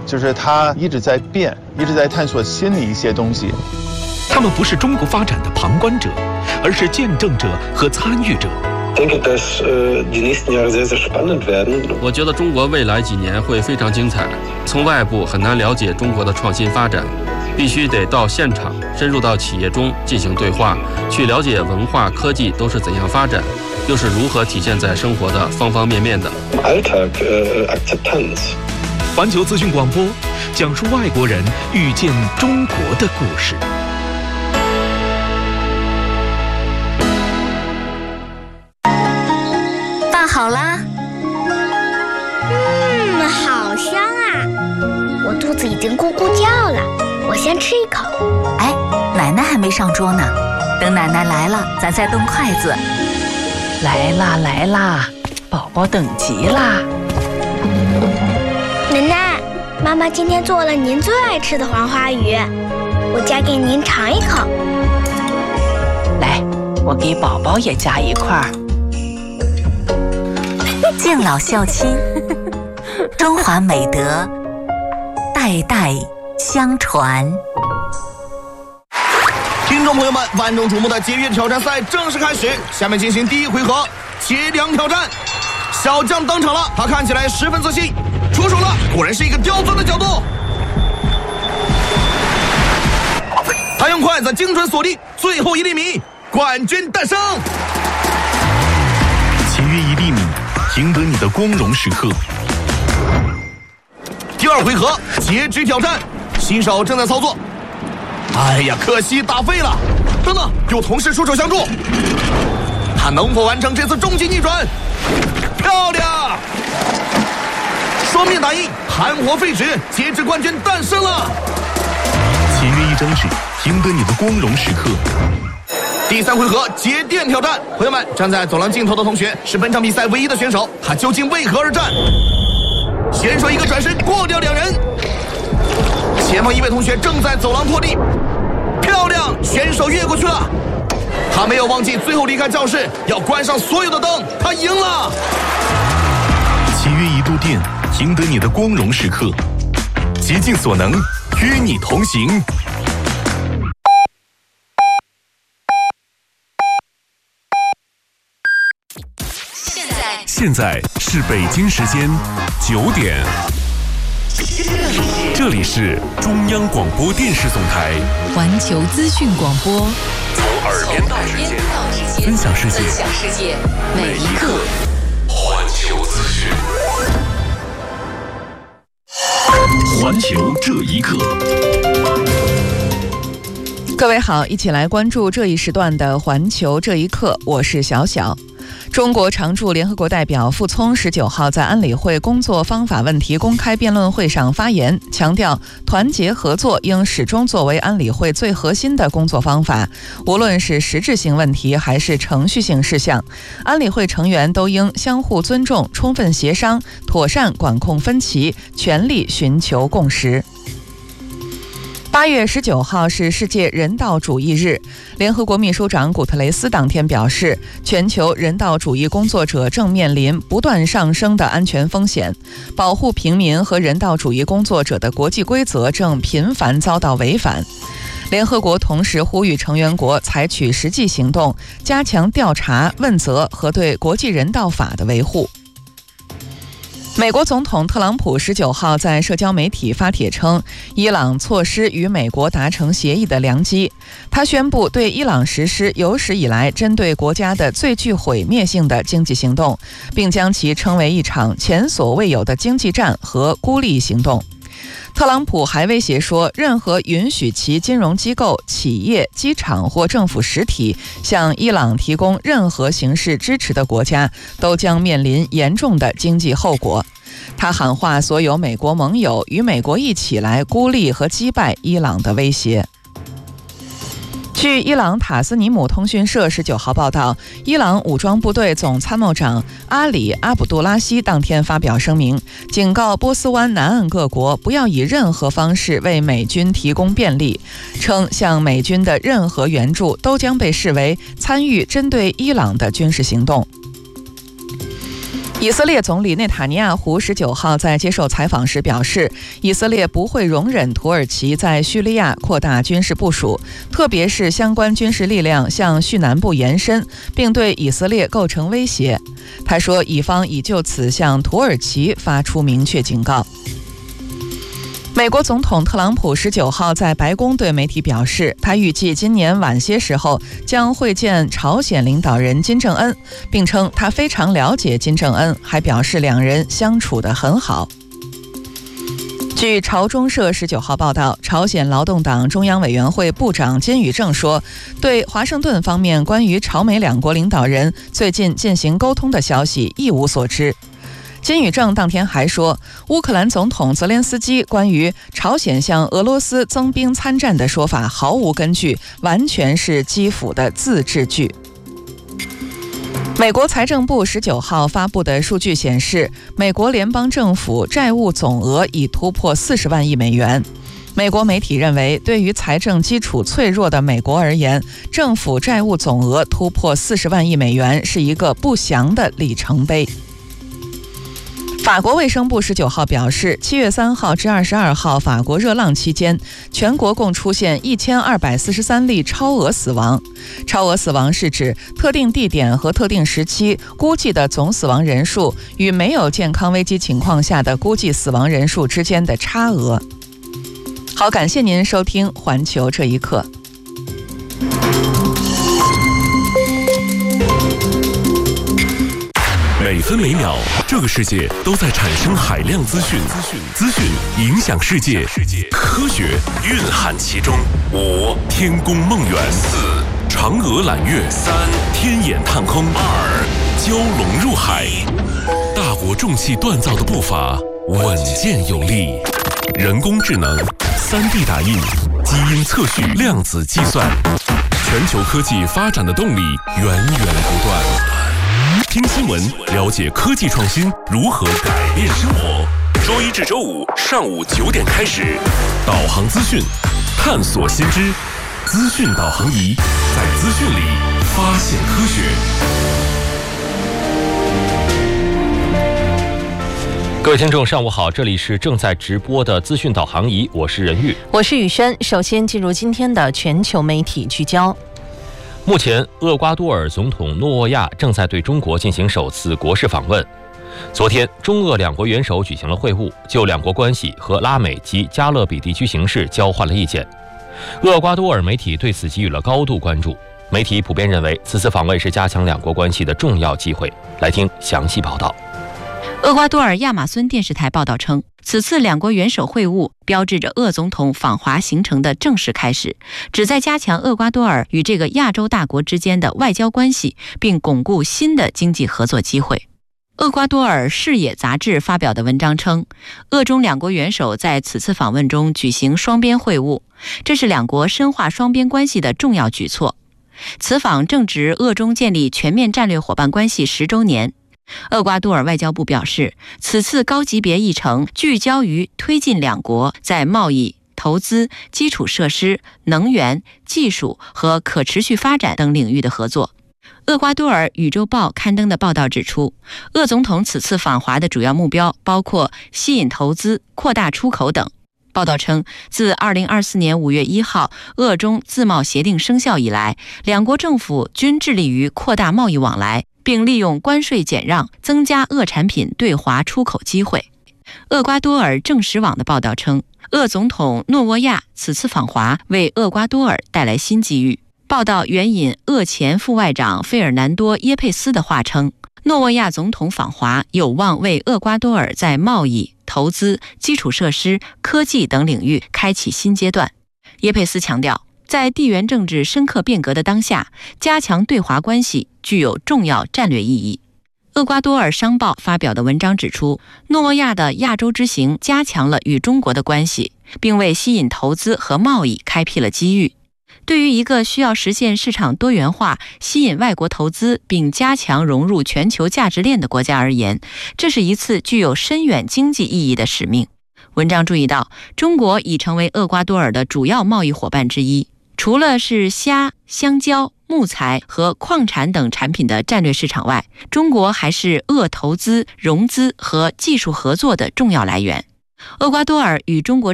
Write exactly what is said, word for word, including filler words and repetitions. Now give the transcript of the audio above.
就是它一直在变，一直在探索新的一些东西。 他们不是中国发展的旁观者，而是见证者和参与者。 我觉得中国未来几年会非常精彩。从外部很难了解中国的创新发展，必须得到现场，深入到企业中进行对话，去了解文化、科技都是怎样发展，又是如何体现在生活的方方面面的。 环球资讯广播，讲述外国人遇见中国的故事。 好啦， 嗯，好香啊！我肚子已经咕咕叫了，我先吃一口。 哎，奶奶还没上桌呢，等奶奶来了，咱再动筷子。 来啦来啦，宝宝等急啦！ 奶奶，妈妈今天做了您最爱吃的黄花鱼，我夹给您尝一口。 来，我给宝宝也夹一块儿。 敬老孝亲，中华美德代代相传。 听众朋友们，万众瞩目的节约挑战赛正式开始，下面进行第一回合节粮挑战。小将登场了，他看起来十分自信，出手了，果然是一个刁钻的角度。他用筷子精准锁定最后一粒米，冠军诞生。 节约一粒米，赢得你的光荣时刻。 第二回合截肢挑战，新手正在操作。哎呀，可惜打废了。等等，有同事出手相助，他能否完成这次终极逆转？漂亮！双面打印，含活废纸，截肢冠军诞生了。 节约一张纸，赢得你的光荣时刻。 第三回合节电挑战，朋友们，站在走廊尽头的同学是本场比赛唯一的选手，他究竟为何而战？选手一个转身过掉两人，前方一位同学正在走廊拖地，漂亮，选手越过去了，他没有忘记最后离开教室要关上所有的灯，他赢了。 节约一度电，赢得你的光荣时刻，竭尽所能，与你同行。现在是北京时间九点，这里是中央广播电视总台环球资讯广播， 从耳边到指尖，分享世界，每一刻环球资讯。环球这一刻。 各位好，一起来关注这一时段的环球这一刻，我是小小。中国常驻联合国代表傅聪十九号在安理会工作方法问题公开辩论会上发言，强调团结合作应始终作为安理会最核心的工作方法，无论是实质性问题还是程序性事项，安理会成员都应相互尊重，充分协商，妥善管控分歧，全力寻求共识。八月十九号是世界人道主义日，联合国秘书长古特雷斯当天表示，全球人道主义工作者正面临不断上升的安全风险，保护平民和人道主义工作者的国际规则正频繁遭到违反。联合国同时呼吁成员国采取实际行动，加强调查、问责和对国际人道法的维护。美国总统特朗普十九号在社交媒体发帖称，伊朗错失与美国达成协议的良机。他宣布对伊朗实施有史以来针对国家的最具毁灭性的经济行动，并将其称为一场前所未有的经济战和孤立行动。特朗普还威胁说，任何允许其金融机构、企业、机场或政府实体向伊朗提供任何形式支持的国家，都将面临严重的经济后果。他喊话所有美国盟友，与美国一起来孤立和击败伊朗的威胁。据伊朗塔斯尼姆通讯社十九号报道，伊朗武装部队总参谋长阿里·阿卜杜拉希当天发表声明，警告波斯湾南岸各国不要以任何方式为美军提供便利，称向美军的任何援助都将被视为参与针对伊朗的军事行动。 以色列总理内塔尼亚胡十九号在接受采访时表示，以色列不会容忍土耳其在叙利亚扩大军事部署，特别是相关军事力量向叙南部延伸，并对以色列构成威胁。他说，以方已就此向土耳其发出明确警告。美国总统特朗普十九号在白宫对媒体表示，他预计今年晚些时候将会见朝鲜领导人金正恩，并称他非常了解金正恩，还表示两人相处得很好。据朝中社十九号报道，朝鲜劳动党中央委员会部长金宇正说，对华盛顿方面关于朝美两国领导人最近进行沟通的消息一无所知。金宇正当天还说，乌克兰总统泽连斯基关于朝鲜向俄罗斯增兵参战的说法毫无根据，完全是基辅的自制剧。美国财政部十九号发布的数据显示，美国联邦政府债务总额已突破四十万亿美元。美国媒体认为，对于财政基础脆弱的美国而言，政府债务总额突破四十万亿美元是一个不祥的里程碑。法国卫生部十九号表示，七月三号至二十二号法国热浪期间，全国共出现一千二百四十三例超额死亡。超额死亡是指特定地点和特定时期估计的总死亡人数与没有健康危机情况下的估计死亡人数之间的差额。好，感谢您收听环球这一刻。 每分每秒，这个世界都在产生海量资讯，资讯影响世界，科学蕴含其中。五、天宫梦圆；四、嫦娥揽月；三、天眼探空；二、蛟龙入海。大国重器锻造的步伐稳健有力，人工智能、三 D 打印、基因测序、量子计算，全球科技发展的动力源源不断。听新闻，了解科技创新如何改变生活。周一至周五上午九点开始，导航资讯，探索新知，资讯导航仪，在资讯里发现科学。 各位听众，上午好，这里是正在直播的资讯导航仪，我是任玉， 我是宇轩。首先进入今天的全球媒体聚焦。 目前，厄瓜多尔总统诺沃亚正在对中国进行首次国事访问。昨天，中俄两国元首举行了会晤，就两国关系和拉美及加勒比地区形势交换了意见。厄瓜多尔媒体对此给予了高度关注，媒体普遍认为此次访问是加强两国关系的重要机会。来听详细报道。 厄瓜多尔亚马孙电视台报道称，此次两国元首会晤标志着厄总统访华行程的正式开始，旨在加强厄瓜多尔与这个亚洲大国之间的外交关系，并巩固新的经济合作机会。厄瓜多尔视野杂志发表的文章称，俄中两国元首在此次访问中举行双边会晤，这是两国深化双边关系的重要举措。此访正值俄中建立全面战略伙伴关系十周年。厄瓜多尔外交部表示，此次高级别议程聚焦于推进两国在贸易、投资、基础设施、能源、技术和可持续发展等领域的合作。厄瓜多尔宇宙报刊登的报道指出，厄总统此次访华的主要目标包括吸引投资、扩大出口等。报道称，自二零二四年五月一号俄中自贸协定生效以来，两国政府均致力于扩大贸易往来，并利用关税减让增加俄产品对华出口机会。厄瓜多尔正史网的报道称，厄总统诺沃亚此次访华为厄瓜多尔带来新机遇。报道援引厄前副外长费尔南多·耶佩斯的话称，诺沃亚总统访华有望为厄瓜多尔在贸易、投资、基础设施、科技等领域开启新阶段。耶佩斯强调，在地缘政治深刻变革的当下，加强对华关系具有重要战略意义。厄瓜多尔商报发表的文章指出，诺沃亚的亚洲之行加强了与中国的关系，并为吸引投资和贸易开辟了机遇。对于一个需要实现市场多元化、吸引外国投资并加强融入全球价值链的国家而言，这是一次具有深远经济意义的使命。文章注意到，中国已成为厄瓜多尔的主要贸易伙伴之一。除了是虾、香蕉、 木材和矿产等产品的战略市场外，中国还是鄂投资、融资和技术合作的重要来源。厄瓜多尔与中国